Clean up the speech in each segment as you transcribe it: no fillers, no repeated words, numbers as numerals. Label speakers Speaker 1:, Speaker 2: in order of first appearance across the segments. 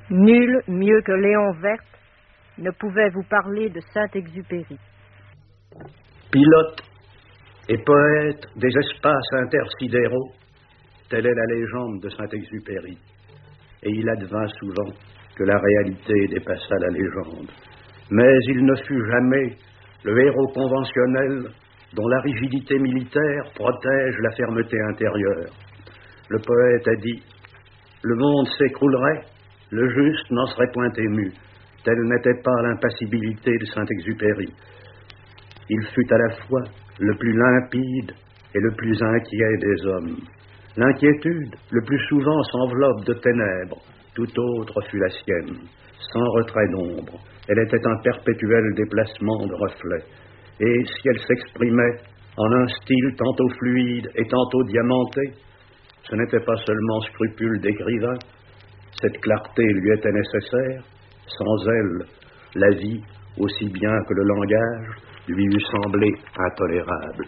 Speaker 1: Nul mieux que Léon Verte ne pouvait vous parler de Saint-Exupéry.
Speaker 2: Pilote et poète des espaces intersidéraux, telle est la légende de Saint-Exupéry. Et il advint souvent que la réalité dépassa la légende. Mais il ne fut jamais le héros conventionnel dont la rigidité militaire protège la fermeté intérieure. Le poète a dit « Le monde s'écroulerait, le juste n'en serait point ému. » Telle n'était pas l'impassibilité de Saint-Exupéry. Il fut à la fois le plus limpide et le plus inquiet des hommes. L'inquiétude, le plus souvent, s'enveloppe de ténèbres. Tout autre fut la sienne, sans retrait d'ombre. Elle était un perpétuel déplacement de reflets. Et si elle s'exprimait en un style tantôt fluide et tantôt diamanté, ce n'était pas seulement scrupule d'écrivain. Cette clarté lui était nécessaire. Sans elle, la vie, aussi bien que le langage, lui eût semblé intolérable.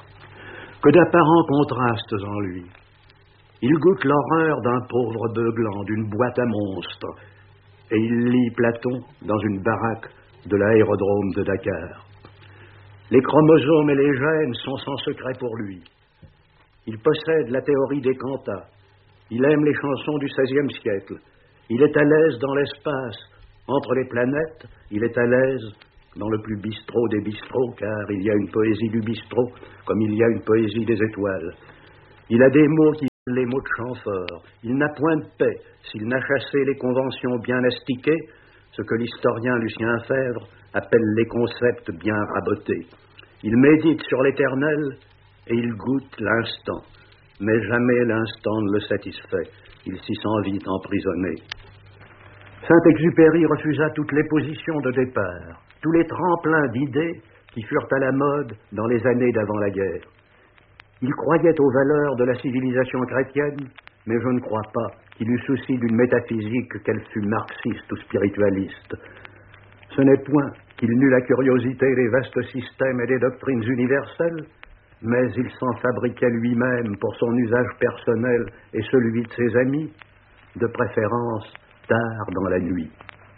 Speaker 2: Que d'apparents contrastes en lui. Il goûte l'horreur d'un pauvre beuglant, d'une boîte à monstres, et il lit Platon dans une baraque de l'aérodrome de Dakar. Les chromosomes et les gènes sont sans secret pour lui. Il possède la théorie des cantats. Il aime les chansons du XVIe siècle. Il est à l'aise dans l'espace, entre les planètes. Il est à l'aise dans le plus bistrot des bistrots, car il y a une poésie du bistrot, comme il y a une poésie des étoiles. Il a des mots qui sont les mots de Chamfort. Il n'a point de paix s'il n'a chassé les conventions bien astiquées, ce que l'historien Lucien Febvre appelle les concepts bien rabotés. Il médite sur l'éternel et il goûte l'instant, mais jamais l'instant ne le satisfait. Il s'y sent vite emprisonné. Saint-Exupéry refusa toutes les positions de départ, tous les tremplins d'idées qui furent à la mode dans les années d'avant la guerre. Il croyait aux valeurs de la civilisation chrétienne, mais je ne crois pas qu'il eût souci d'une métaphysique, qu'elle fût marxiste ou spiritualiste. Ce n'est point qu'il n'eût la curiosité des vastes systèmes et des doctrines universelles, mais il s'en fabriquait lui-même pour son usage personnel et celui de ses amis, de préférence tard dans la nuit.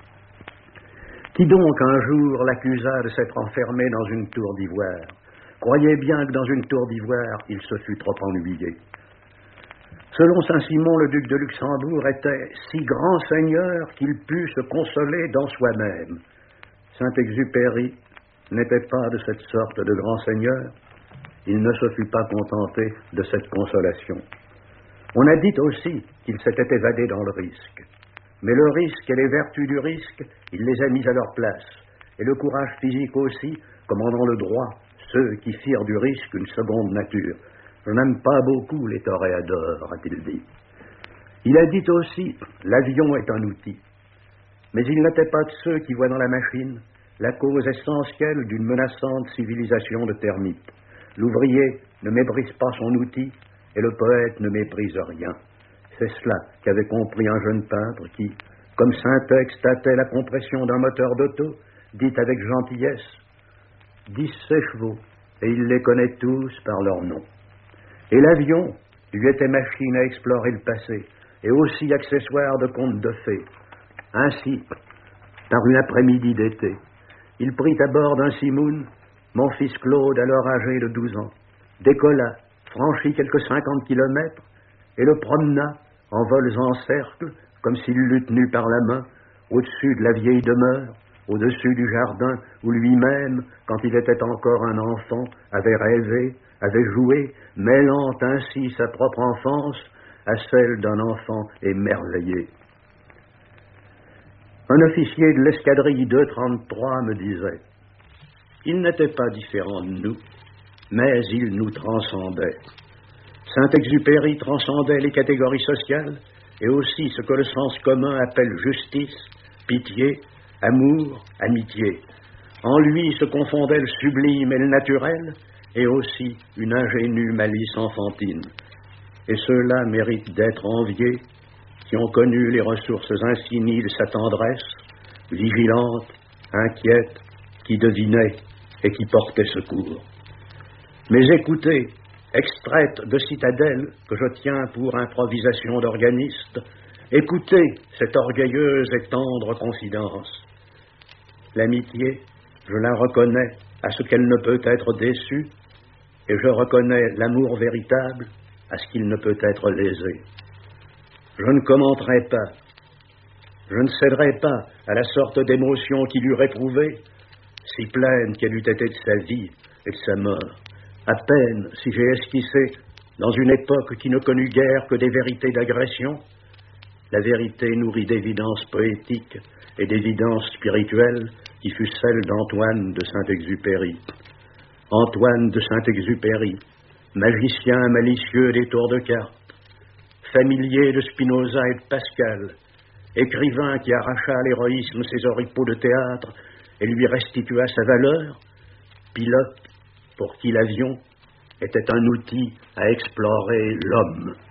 Speaker 2: Qui donc un jour l'accusa de s'être enfermé dans une tour d'ivoire? Croyez bien que dans une tour d'ivoire, il se fut trop ennuyé. Selon Saint-Simon, le duc de Luxembourg était si grand seigneur qu'il put se consoler dans soi-même. Saint-Exupéry n'était pas de cette sorte de grand seigneur. Il ne se fut pas contenté de cette consolation. On a dit aussi qu'il s'était évadé dans le risque. Mais le risque et les vertus du risque, il les a mis à leur place. Et le courage physique aussi, commandant le droit, ceux qui firent du risque une seconde nature. Je n'aime pas beaucoup les toréadors, a-t-il dit. Il a dit aussi, l'avion est un outil. Mais il n'était pas de ceux qui voient dans la machine la cause essentielle d'une menaçante civilisation de termites. L'ouvrier ne méprise pas son outil et le poète ne méprise rien. C'est cela qu'avait compris un jeune peintre qui, comme Saint-Ex tâtait la compression d'un moteur d'auto, dit avec gentillesse « 10 chevaux, et il les connaît tous par leur nom. » Et l'avion lui était machine à explorer le passé, et aussi accessoire de contes de fées. Ainsi, par une après-midi d'été, il prit à bord d'un simoun mon fils Claude, alors âgé de 12 ans, décolla, franchit quelques 50 kilomètres, et le promena en vols en cercle, comme s'il l'eût tenu par la main, au-dessus de la vieille demeure, au-dessus du jardin où lui-même, quand il était encore un enfant, avait rêvé, avait joué, mêlant ainsi sa propre enfance à celle d'un enfant émerveillé. Un officier de l'escadrille 233 me disait « Il n'était pas différent de nous, mais il nous transcendait. » Saint-Exupéry transcendait les catégories sociales et aussi ce que le sens commun appelle justice, pitié, amour, amitié. En lui se confondaient le sublime et le naturel, et aussi une ingénue malice enfantine. Et ceux-là méritent d'être enviés, qui ont connu les ressources infinies de sa tendresse, vigilante, inquiète, qui devinait et qui portait secours. Mais écoutez, extraite de Citadelle, que je tiens pour improvisation d'organiste, Écoutez cette orgueilleuse et tendre confidence. L'amitié, je la reconnais à ce qu'elle ne peut être déçue, et je reconnais l'amour véritable à ce qu'il ne peut être lésé. Je ne commenterai pas, je ne céderai pas à la sorte d'émotion qui l'eût réprouvée, si pleine qu'elle eût été de sa vie et de sa mort. À peine si j'ai esquissé, dans une époque qui ne connut guère que des vérités d'agression, la vérité nourrie d'évidences poétiques et d'évidences spirituelles qui fut celle d'Antoine de Saint-Exupéry. Antoine de Saint-Exupéry, magicien malicieux des tours de cartes, familier de Spinoza et de Pascal, écrivain qui arracha à l'héroïsme ses oripeaux de théâtre et lui restitua sa valeur, pilote pour qui l'avion était un outil à explorer l'homme.